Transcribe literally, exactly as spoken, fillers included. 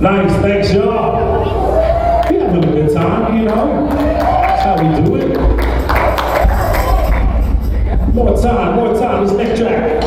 Nice, thanks y'all. We had a little bit of time, you know. That's how we do it. More time, more time, this next track.